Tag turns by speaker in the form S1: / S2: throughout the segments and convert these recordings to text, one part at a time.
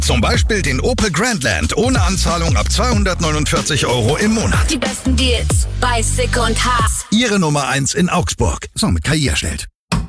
S1: Zum Beispiel den Opel Grandland ohne Anzahlung ab 249 € im Monat.
S2: Die besten Deals bei Sick und Haas.
S1: Ihre Nummer 1 in Augsburg. So, mit KI erstellt.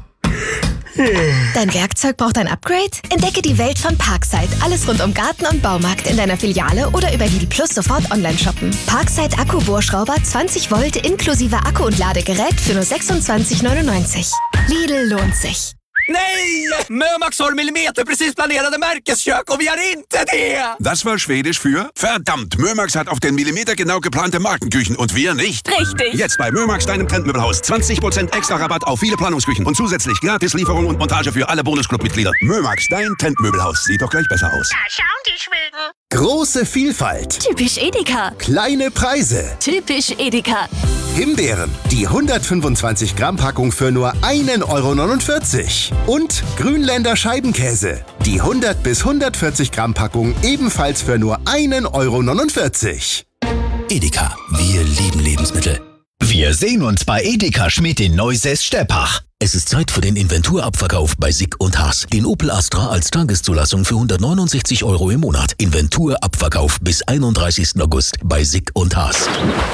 S3: Dein Werkzeug braucht ein Upgrade? Entdecke die Welt von Parkside. Alles rund um Garten und Baumarkt in deiner Filiale oder über Lidl Plus sofort online shoppen. Parkside Akkubohrschrauber 20 Volt inklusive Akku und Ladegerät für nur 26,99 €. Lidl lohnt sich.
S4: Nej! Mömax har millimeterprecis planerade Märkeskök och vi har inte det!
S5: Das war Schwedisch für verdammt. Mömax hat auf den Millimeter genau geplante Markenküchen und wir nicht.
S2: Richtig.
S5: Jetzt bei Mömax, deinem Trendmöbelhaus. 20% extra Rabatt auf viele Planungsküchen und zusätzlich gratis Lieferung und Montage für alle Bonusclub-Mitglieder. Mömax, dein Trendmöbelhaus. Sieht doch gleich besser aus.
S2: Da schauen die Schweden.
S6: Große Vielfalt,
S2: Typisch Edeka.
S6: kleine Preise.
S2: Typisch Edeka.
S6: Himbeeren, die 125 Gramm Packung für nur 1,49 € und Grünländer Scheibenkäse, die 100 bis 140 Gramm Packung ebenfalls für nur 1,49 €.
S7: Edeka, wir lieben Lebensmittel. Wir sehen uns bei Edeka Schmidt in Neusäß-Steppach. Es ist Zeit für den Inventurabverkauf bei Sick und Haas. Den Opel Astra als Tageszulassung für 169 € im Monat. Inventurabverkauf bis 31. August bei Sick und Haas.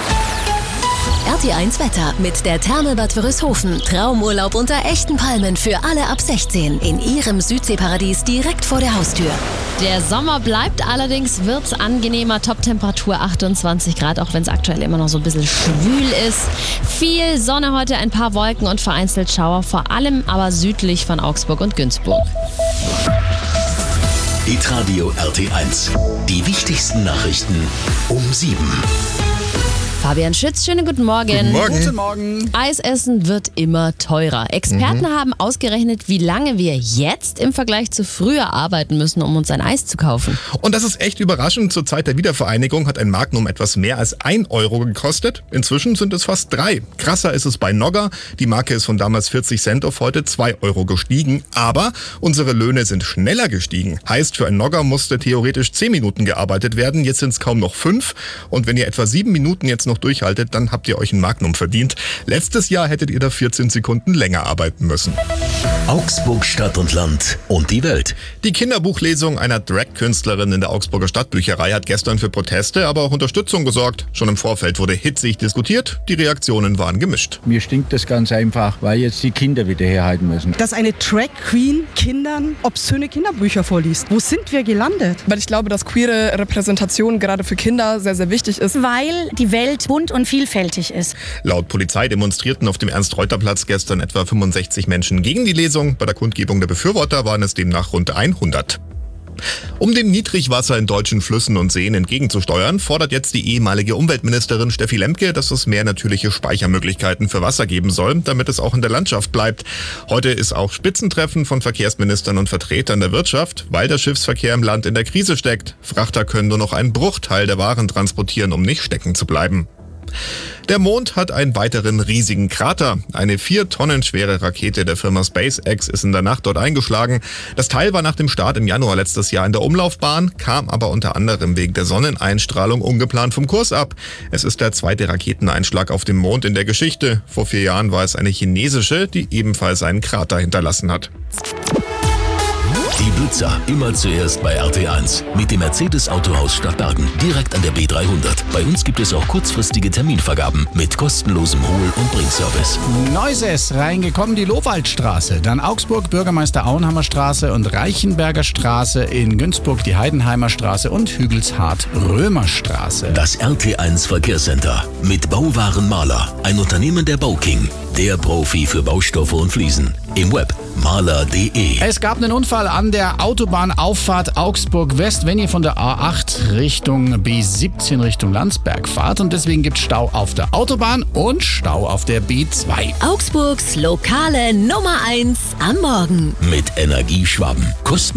S8: RT1 Wetter mit der Therme-Bad Wörishofen. Traumurlaub unter echten Palmen für alle ab 16 in ihrem Südseeparadies direkt vor der Haustür.
S9: Der Sommer bleibt, allerdings wird's angenehmer. Toptemperatur 28 Grad, auch wenn es aktuell immer noch so ein bisschen schwül ist. Viel Sonne heute, ein paar Wolken und vereinzelt Schauer, vor allem aber südlich von Augsburg und Günzburg.
S7: Hitradio RT1. Die wichtigsten Nachrichten um 7.
S9: Fabian Schütz, schönen guten Morgen.
S10: Guten Morgen.
S9: Eisessen wird immer teurer. Experten haben ausgerechnet, wie lange wir jetzt im Vergleich zu früher arbeiten müssen, um uns ein Eis zu kaufen.
S10: Und das ist echt überraschend. Zur Zeit der Wiedervereinigung hat ein Magnum etwas mehr als 1 € gekostet. Inzwischen sind es fast 3. Krasser ist es bei Nogger. Die Marke ist von damals 40 Cent auf heute 2 € gestiegen. Aber unsere Löhne sind schneller gestiegen. Heißt, für ein Nogger musste theoretisch 10 Minuten gearbeitet werden. Jetzt sind es kaum noch 5. Und wenn ihr etwa 7 Minuten jetzt noch durchhaltet, dann habt ihr euch ein Magnum verdient. Letztes Jahr hättet ihr da 14 Sekunden länger arbeiten müssen.
S7: Augsburg Stadt und Land und die Welt.
S10: Die Kinderbuchlesung einer Drag-Künstlerin in der Augsburger Stadtbücherei hat gestern für Proteste, aber auch Unterstützung gesorgt. Schon im Vorfeld wurde hitzig diskutiert, die Reaktionen waren gemischt.
S11: Mir stinkt das ganz einfach, weil jetzt die Kinder wieder herhalten müssen.
S12: Dass eine Drag Queen Kindern obszöne Kinderbücher vorliest. Wo sind wir gelandet?
S13: Weil ich glaube, dass queere Repräsentation gerade für Kinder sehr, sehr wichtig ist.
S14: Weil die Welt bunt und vielfältig ist.
S10: Laut Polizei demonstrierten auf dem Ernst-Reuter-Platz gestern etwa 65 Menschen gegen die Lesung. Bei der Kundgebung der Befürworter waren es demnach rund 100. Um dem Niedrigwasser in deutschen Flüssen und Seen entgegenzusteuern, fordert jetzt die ehemalige Umweltministerin Steffi Lemke, dass es mehr natürliche Speichermöglichkeiten für Wasser geben soll, damit es auch in der Landschaft bleibt. Heute ist auch Spitzentreffen von Verkehrsministern und Vertretern der Wirtschaft, weil der Schiffsverkehr im Land in der Krise steckt. Frachter können nur noch einen Bruchteil der Waren transportieren, um nicht stecken zu bleiben. Der Mond hat einen weiteren riesigen Krater. Eine 4 Tonnen schwere Rakete der Firma SpaceX ist in der Nacht dort eingeschlagen. Das Teil war nach dem Start im Januar letztes Jahr in der Umlaufbahn, kam aber unter anderem wegen der Sonneneinstrahlung ungeplant vom Kurs ab. Es ist der zweite Raketeneinschlag auf dem Mond in der Geschichte. Vor 4 Jahren war es eine chinesische, die ebenfalls einen Krater hinterlassen hat.
S7: Die Blitzer immer zuerst bei RT1 mit dem Mercedes-Autohaus Stadtbergen, direkt an der B300. Bei uns gibt es auch kurzfristige Terminvergaben mit kostenlosem Hol- und Bringservice.
S15: Neusäß reingekommen, die Lohwaldstraße, dann Augsburg, Bürgermeister Auenhammer Straße und Reichenberger Straße, in Günzburg die Heidenheimer Straße und Hügelshardt Römerstraße.
S7: Das RT1 Verkehrscenter mit Bauwaren Maler, ein Unternehmen der Bauking, der Profi für Baustoffe und Fliesen. Im Web maler.de.
S15: Es gab einen Unfall an der Autobahnauffahrt Augsburg West, wenn ihr von der A8 Richtung B17 Richtung Landsberg fahrt, und deswegen gibt es Stau auf der Autobahn und Stau auf der B2.
S8: Augsburgs lokale Nummer 1 am Morgen.
S7: Mit Energieschwaben.